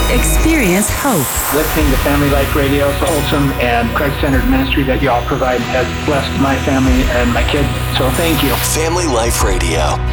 Experience hope. Listening to Family Life Radio, the wholesome and Christ-centered ministry that you all provide has blessed my family and my kids. So thank you. Family Life Radio.